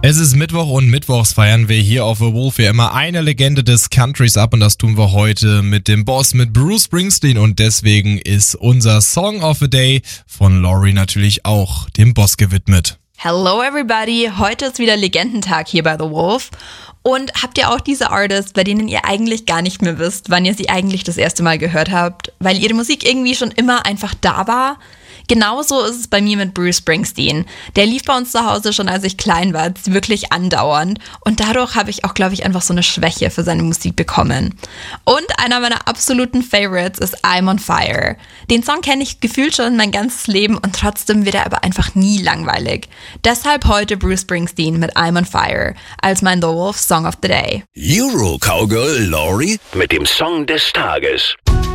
Es ist Mittwoch und mittwochs feiern wir hier auf The Wolf ja immer eine Legende des Countries ab und das tun wir heute mit dem Boss, mit Bruce Springsteen und deswegen ist unser Song of the Day von Laurie natürlich auch dem Boss gewidmet. Hello everybody, heute ist wieder Legendentag hier bei The Wolf. Und habt ihr auch diese Artists, bei denen ihr eigentlich gar nicht mehr wisst, wann ihr sie eigentlich das erste Mal gehört habt, weil ihre Musik irgendwie schon immer einfach da war? Genauso ist es bei mir mit Bruce Springsteen. Der lief bei uns zu Hause schon, als ich klein war, wirklich andauernd. Und dadurch habe ich auch, glaube ich, einfach so eine Schwäche für seine Musik bekommen. Und einer meiner absoluten Favorites ist I'm on Fire. Den Song kenne ich gefühlt schon mein ganzes Leben und trotzdem wird er aber einfach nie langweilig. Deshalb heute Bruce Springsteen mit I'm on Fire als mein The Wolf Song of the Day. Euro Cowgirl Laurie mit dem Song des Tages.